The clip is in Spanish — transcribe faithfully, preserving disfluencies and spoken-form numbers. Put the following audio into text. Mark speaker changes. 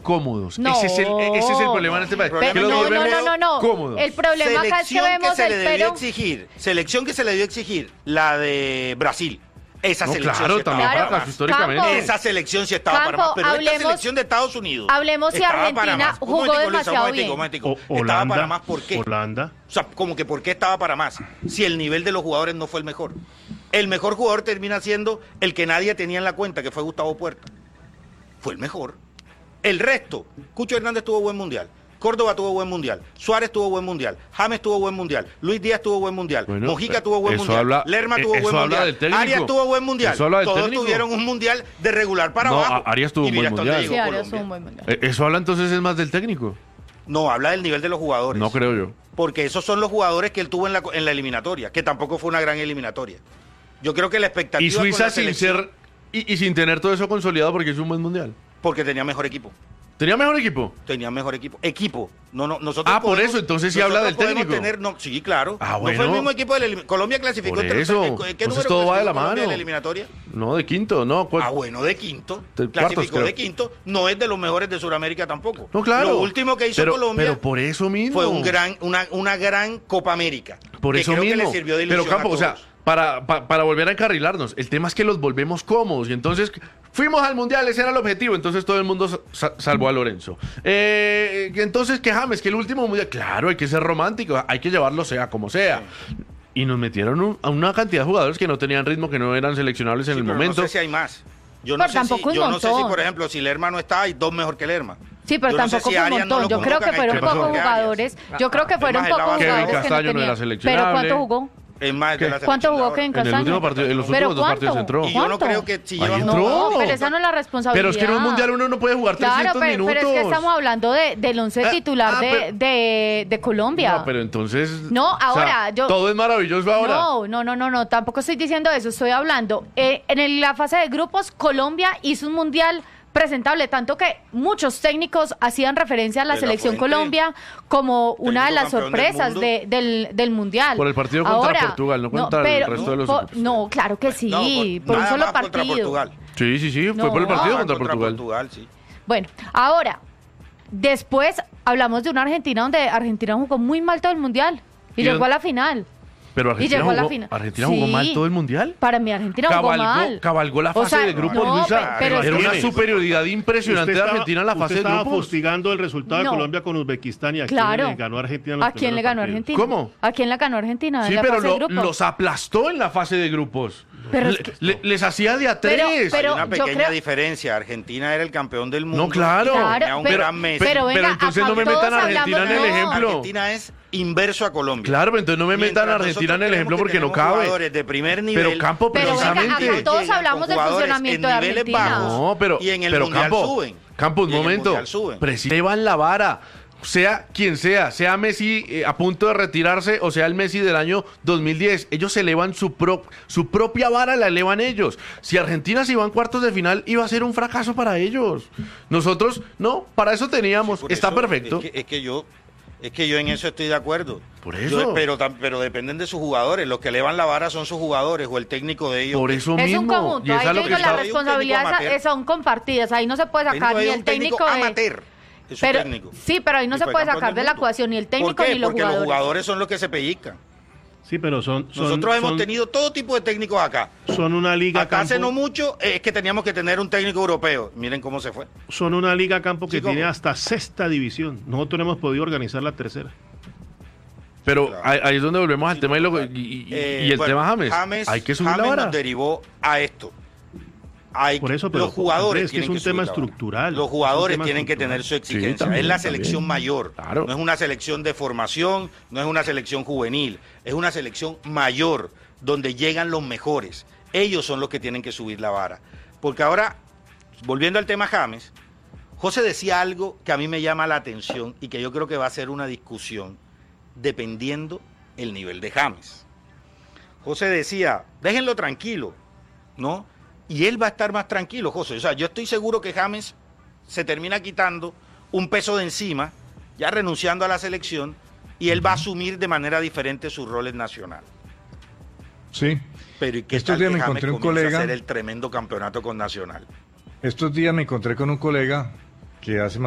Speaker 1: cómodos.
Speaker 2: No.
Speaker 1: Ese, es el, ese es el problema en este país.
Speaker 2: Pero
Speaker 1: que los
Speaker 2: no,
Speaker 1: volvemos
Speaker 2: no, no, no.
Speaker 1: cómodos.
Speaker 2: El problema acá es que vemos
Speaker 3: que se
Speaker 2: el
Speaker 3: le debió
Speaker 2: pero...
Speaker 3: exigir, selección que se le debió exigir, la de Brasil. Esa
Speaker 1: No,
Speaker 3: selección
Speaker 1: claro,
Speaker 3: sí estaba
Speaker 1: también
Speaker 3: para
Speaker 1: fracaso
Speaker 3: más.
Speaker 1: históricamente.
Speaker 2: Campo.
Speaker 3: Esa selección sí estaba
Speaker 2: Campo,
Speaker 3: para más, pero
Speaker 2: hablemos-
Speaker 3: esta selección de Estados Unidos
Speaker 2: hablemos si
Speaker 3: estaba
Speaker 2: Argentina
Speaker 3: para más. Un
Speaker 2: jugó
Speaker 3: momentico, Luisa, un
Speaker 2: demasiado
Speaker 3: momentico,
Speaker 2: bien.
Speaker 3: un momentico.
Speaker 4: O-
Speaker 3: Estaba
Speaker 4: Holanda,
Speaker 3: para más, ¿por qué?
Speaker 4: Holanda.
Speaker 3: O sea, como que ¿por qué estaba para más? Si el nivel de los jugadores no fue el mejor. El mejor jugador termina siendo el que nadie tenía en la cuenta, que fue Gustavo Puerta. Fue el mejor. El resto, Cucho Hernández tuvo buen mundial. Córdoba tuvo buen mundial, Suárez tuvo buen mundial, James tuvo buen mundial, Luis Díaz tuvo buen mundial,
Speaker 1: Bueno,
Speaker 3: Mojica tuvo buen
Speaker 1: eso
Speaker 3: mundial,
Speaker 1: habla-
Speaker 3: Lerma
Speaker 1: eh,
Speaker 3: tuvo
Speaker 1: eso
Speaker 3: buen
Speaker 1: habla
Speaker 3: mundial,
Speaker 1: del técnico.
Speaker 3: Arias tuvo buen mundial.
Speaker 1: Eso habla del
Speaker 3: Todos
Speaker 1: técnico.
Speaker 3: tuvieron un mundial de regular para
Speaker 1: No,
Speaker 3: abajo.
Speaker 1: a- Arias tuvo
Speaker 3: Y
Speaker 1: un
Speaker 3: mira
Speaker 1: buen
Speaker 3: hasta dónde
Speaker 1: mundial.
Speaker 3: llegó
Speaker 2: Sí, Arias tuvo
Speaker 3: Colombia.
Speaker 2: un buen mundial.
Speaker 1: Eh, Eso habla entonces es más del técnico.
Speaker 3: No, habla del nivel de los jugadores.
Speaker 1: No creo yo.
Speaker 3: Porque esos son los jugadores que él tuvo en la, en la eliminatoria, que tampoco fue una gran eliminatoria. Yo creo que la expectativa
Speaker 1: Y
Speaker 3: con
Speaker 1: Suiza
Speaker 3: la
Speaker 1: sin
Speaker 3: selección-
Speaker 1: ser y, y sin tener todo eso consolidado porque es un buen mundial.
Speaker 3: porque tenía mejor equipo.
Speaker 1: Tenía mejor equipo.
Speaker 3: Tenía mejor equipo. Equipo. No, no, nosotros
Speaker 1: Ah, por
Speaker 3: podemos-
Speaker 1: eso, entonces sí
Speaker 3: nosotros
Speaker 1: habla del
Speaker 3: podemos
Speaker 1: técnico.
Speaker 3: Tener, no, sí, claro.
Speaker 1: Ah,
Speaker 3: No
Speaker 1: bueno.
Speaker 3: fue el mismo equipo de la elim- Colombia clasificó
Speaker 1: Por
Speaker 3: entre-
Speaker 1: eso.
Speaker 3: ¿Qué
Speaker 1: Entonces
Speaker 3: número
Speaker 1: todo va de
Speaker 3: clasificó
Speaker 1: la
Speaker 3: Colombia en
Speaker 1: mano.
Speaker 3: la eliminatoria?
Speaker 1: No, de quinto, no. cu-
Speaker 3: Ah, bueno, de quinto.
Speaker 1: De
Speaker 3: Clasificó
Speaker 1: cuartos, creo.
Speaker 3: de quinto. No es de los mejores de Sudamérica tampoco.
Speaker 1: No, claro.
Speaker 3: Lo último que hizo
Speaker 1: pero,
Speaker 3: Colombia
Speaker 1: pero por eso mismo.
Speaker 3: fue un gran, una, una gran Copa América.
Speaker 1: Por
Speaker 3: que
Speaker 1: eso
Speaker 3: creo
Speaker 1: mismo.
Speaker 3: que le sirvió de
Speaker 1: Pero
Speaker 3: ilusión
Speaker 1: Campo,
Speaker 3: a
Speaker 1: o sea,
Speaker 3: todos.
Speaker 1: para, pa- para volver a encarrilarnos, el tema es que los volvemos cómodos y entonces fuimos al mundial, ese era el objetivo, entonces todo el mundo sa- sa- salvó a Lorenzo. Eh, entonces, que James, que el último mundial, claro, hay que ser romántico, hay que llevarlo sea como sea. Y nos metieron un- a una cantidad de jugadores que no tenían ritmo, que no eran seleccionables en
Speaker 3: Sí,
Speaker 1: el
Speaker 3: pero
Speaker 1: momento.
Speaker 3: No sé si hay más. Yo no,
Speaker 2: Pero
Speaker 3: sé si,
Speaker 2: tampoco un
Speaker 3: yo no sé si,
Speaker 2: montón.
Speaker 3: por ejemplo, si Lerma no está, hay dos mejor que Lerma.
Speaker 2: Sí, pero
Speaker 3: Yo no sé
Speaker 2: tampoco
Speaker 3: si
Speaker 2: fue un
Speaker 3: Arias no
Speaker 2: montón.
Speaker 3: lo
Speaker 2: Yo creo que
Speaker 3: convocan,
Speaker 2: fueron
Speaker 3: hay que
Speaker 2: pocos
Speaker 3: convocar a Arias.
Speaker 2: jugadores. Yo creo que fueron
Speaker 3: Además, el
Speaker 2: pocos
Speaker 3: Kevin
Speaker 2: jugadores que no
Speaker 1: Castaño no
Speaker 2: tenían.
Speaker 1: era
Speaker 2: Pero
Speaker 1: seleccionable.
Speaker 2: ¿cuánto jugó?
Speaker 3: Es más de
Speaker 1: ¿Qué?
Speaker 3: la
Speaker 2: ¿Cuánto
Speaker 3: selección de
Speaker 2: jugó
Speaker 3: ahora.
Speaker 2: Kevin
Speaker 1: En el
Speaker 2: Castaño?
Speaker 1: último partido, en los
Speaker 2: ¿Pero
Speaker 1: últimos dos partidos
Speaker 2: cuánto?
Speaker 1: entró.
Speaker 3: Y yo no
Speaker 2: ¿Cuánto?
Speaker 3: creo que si
Speaker 1: Ahí
Speaker 3: llevan
Speaker 1: entró.
Speaker 2: No, pero esa no es la responsabilidad.
Speaker 1: Pero es que en un mundial uno no puede jugar
Speaker 2: Claro,
Speaker 1: trescientos
Speaker 2: pero,
Speaker 1: minutos.
Speaker 2: pero es que estamos hablando de, del once
Speaker 1: Ah,
Speaker 2: titular
Speaker 1: ah,
Speaker 2: de,
Speaker 1: pero-
Speaker 2: de, de Colombia.
Speaker 1: No, pero entonces.
Speaker 2: No,
Speaker 1: o sea,
Speaker 2: ahora, yo-
Speaker 1: Todo es maravilloso ahora.
Speaker 2: No, no, no, no, no, tampoco estoy diciendo eso, estoy hablando. Eh, en el- la fase de grupos, Colombia hizo un mundial presentable, tanto que muchos técnicos hacían referencia a la
Speaker 3: De la
Speaker 2: selección
Speaker 3: Fuente,
Speaker 2: Colombia como una de
Speaker 3: técnico
Speaker 2: las
Speaker 3: campeón del
Speaker 2: sorpresas
Speaker 3: mundo.
Speaker 2: de- del, del mundial.
Speaker 1: Por el partido contra
Speaker 2: Ahora,
Speaker 1: Portugal, no contra el
Speaker 2: pero-
Speaker 1: resto de los
Speaker 2: po-
Speaker 1: equipos.
Speaker 2: No, claro que sí,
Speaker 3: No,
Speaker 2: por un
Speaker 3: nada
Speaker 2: solo
Speaker 3: más contra
Speaker 2: partido.
Speaker 3: Portugal.
Speaker 1: Sí, sí, sí, fue
Speaker 2: No.
Speaker 1: por el partido
Speaker 3: Ah,
Speaker 1: contra, Portugal.
Speaker 3: sí.
Speaker 2: Bueno, ahora, después hablamos de una Argentina donde Argentina jugó muy mal todo el mundial y
Speaker 1: ¿Y
Speaker 2: llegó
Speaker 1: dónde-
Speaker 2: a la final.
Speaker 1: Pero
Speaker 2: Y
Speaker 1: Argentina,
Speaker 2: llegó a la
Speaker 1: jugó,
Speaker 2: final.
Speaker 1: Argentina jugó
Speaker 2: Sí.
Speaker 1: mal todo el mundial.
Speaker 2: Para mí Argentina jugó
Speaker 1: Cabalgó,
Speaker 2: mal.
Speaker 1: cabalgó la
Speaker 2: O
Speaker 1: fase
Speaker 2: sea,
Speaker 1: de grupos,
Speaker 2: no,
Speaker 1: Luisa.
Speaker 2: pe- pero
Speaker 1: Era
Speaker 2: es
Speaker 1: una
Speaker 2: que-
Speaker 1: superioridad impresionante de
Speaker 4: estaba-
Speaker 1: Argentina en la
Speaker 4: usted
Speaker 1: fase de
Speaker 4: estaba
Speaker 1: grupos.
Speaker 4: fustigando el resultado
Speaker 2: No.
Speaker 4: de Colombia con Uzbekistán y a
Speaker 2: Claro.
Speaker 4: quién le ganó Argentina en los
Speaker 2: ¿A quién le
Speaker 4: primeros
Speaker 2: ganó
Speaker 4: partidos.
Speaker 2: Argentina?
Speaker 1: ¿Cómo?
Speaker 2: ¿A quién le ganó Argentina en
Speaker 1: Sí,
Speaker 2: la
Speaker 1: pero
Speaker 2: fase
Speaker 1: lo-
Speaker 2: de grupos?
Speaker 1: los aplastó en la fase de grupos.
Speaker 2: Pero
Speaker 1: Le-
Speaker 2: es que-
Speaker 1: le- les hacía de a
Speaker 2: Pero-
Speaker 1: tres.
Speaker 2: pero-
Speaker 3: Hay una
Speaker 2: yo
Speaker 3: pequeña
Speaker 2: creo-
Speaker 3: diferencia. Argentina era el campeón del mundo.
Speaker 1: No, claro.
Speaker 2: Claro,
Speaker 3: Tenía un
Speaker 2: pero-
Speaker 3: gran Messi.
Speaker 2: pero venga,
Speaker 1: pero entonces
Speaker 2: acá
Speaker 1: no me
Speaker 2: todos
Speaker 1: metan a Argentina en
Speaker 2: hablamos-
Speaker 1: el
Speaker 2: no,
Speaker 1: ejemplo.
Speaker 3: Argentina es inverso a Colombia.
Speaker 1: Claro, pero entonces no me metan a
Speaker 3: Mientras
Speaker 1: Argentina en el
Speaker 3: nosotros
Speaker 1: ejemplo
Speaker 3: creemos
Speaker 1: porque
Speaker 3: que
Speaker 1: no
Speaker 3: tenemos
Speaker 1: cabe.
Speaker 3: jugadores de primer nivel.
Speaker 1: Pero Campo,
Speaker 2: Pero venga,
Speaker 1: precisamente.
Speaker 2: acá todos
Speaker 3: llegan
Speaker 2: hablamos
Speaker 3: con
Speaker 2: del
Speaker 3: jugadores
Speaker 2: funcionamiento
Speaker 3: en
Speaker 2: de
Speaker 3: niveles
Speaker 2: Argentina.
Speaker 3: bajos.
Speaker 1: No, pero,
Speaker 3: Y en el
Speaker 1: pero
Speaker 3: Mundial
Speaker 1: Campo,
Speaker 3: suben.
Speaker 1: Campo, un
Speaker 3: Y en el
Speaker 1: momento.
Speaker 3: Mundial suben.
Speaker 1: Preci- Llevan la vara. Sea quien sea, sea Messi eh, a punto de retirarse o sea el Messi del año dos mil diez, ellos se elevan su, pro- su propia vara, la elevan ellos. Si Argentina se iba en cuartos de final, iba a ser un fracaso para ellos. Nosotros, no, para eso teníamos,
Speaker 3: Por
Speaker 1: está
Speaker 3: eso,
Speaker 1: perfecto.
Speaker 3: Es que, es que yo es que yo en eso estoy de acuerdo.
Speaker 1: Por eso.
Speaker 3: Yo- pero, tam- pero dependen de sus jugadores. Los que elevan la vara son sus jugadores o el técnico de ellos.
Speaker 1: Por eso
Speaker 2: Es
Speaker 1: mismo.
Speaker 2: un conjunto,
Speaker 1: y esa
Speaker 2: ahí
Speaker 1: es lo
Speaker 2: yo
Speaker 1: que
Speaker 2: digo,
Speaker 1: está-
Speaker 2: las
Speaker 3: Hay un técnico
Speaker 2: responsabilidades
Speaker 3: amateur.
Speaker 2: son compartidas, ahí no se puede sacar
Speaker 3: Técnico
Speaker 2: ni
Speaker 3: es
Speaker 2: el
Speaker 3: un técnico
Speaker 2: técnico de-
Speaker 3: amateur. Es su
Speaker 2: Pero,
Speaker 3: técnico.
Speaker 2: sí, pero ahí no
Speaker 3: Y
Speaker 2: se
Speaker 3: fue
Speaker 2: puede
Speaker 3: campeón
Speaker 2: sacar
Speaker 3: del
Speaker 2: de la
Speaker 3: mundo.
Speaker 2: ecuación ni el técnico
Speaker 3: ¿Por qué?
Speaker 2: ni los
Speaker 3: Porque
Speaker 2: jugadores.
Speaker 3: los jugadores son los que se pellizcan.
Speaker 4: Sí, pero son, son
Speaker 3: Nosotros hemos
Speaker 4: son-
Speaker 3: tenido todo tipo de técnicos acá.
Speaker 4: son una liga
Speaker 3: Acá hace
Speaker 4: campo,
Speaker 3: no mucho eh, es que teníamos que tener un técnico europeo. Miren cómo se fue.
Speaker 4: son una liga campo que
Speaker 3: Sí, ¿cómo?
Speaker 4: tiene hasta sexta división. Nosotros no hemos podido organizar la tercera.
Speaker 1: Pero
Speaker 3: Claro.
Speaker 1: ahí, ahí es donde volvemos al tema y, lo- y- y-
Speaker 3: Eh,
Speaker 1: y el
Speaker 3: bueno,
Speaker 1: tema James. Hay que subir
Speaker 3: James
Speaker 1: la vara.
Speaker 3: nos derivó a esto. Hay,
Speaker 4: Por eso, pero,
Speaker 3: los jugadores
Speaker 4: Andrés, es que
Speaker 3: tienen
Speaker 4: es un
Speaker 3: subir
Speaker 4: tema
Speaker 3: la vara.
Speaker 4: estructural.
Speaker 3: Los
Speaker 4: Es un
Speaker 3: jugadores
Speaker 4: tema
Speaker 3: tienen que
Speaker 4: estructural.
Speaker 3: tener su
Speaker 1: Sí,
Speaker 3: exigencia.
Speaker 1: también,
Speaker 3: es la
Speaker 1: también.
Speaker 3: selección mayor.
Speaker 1: Claro.
Speaker 3: No es una selección de formación, no es una selección juvenil. Es una selección mayor donde llegan los mejores. Ellos son los que tienen que subir la vara. Porque ahora, volviendo al tema James, José decía algo que a mí me llama la atención y que yo creo que va a ser una discusión dependiendo el nivel de James. José decía, déjenlo tranquilo, ¿no? Y él va a estar más tranquilo, José. O sea, yo estoy seguro que James se termina quitando un peso de encima, ya renunciando a la selección, y él va a asumir de manera diferente sus roles nacional.
Speaker 5: Sí.
Speaker 3: Pero ¿y qué
Speaker 5: Estos
Speaker 3: tal
Speaker 5: días
Speaker 3: que
Speaker 5: me
Speaker 3: James
Speaker 5: encontré un
Speaker 3: comience
Speaker 5: colega-
Speaker 3: a hacer el tremendo campeonato con Nacional?
Speaker 5: Estos días me encontré con un colega que hace más